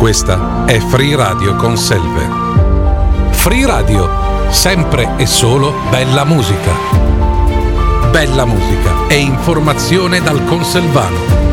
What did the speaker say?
Questa è Free Radio Conselve. Free Radio, sempre e solo bella musica. Bella musica e informazione dal Conselvano.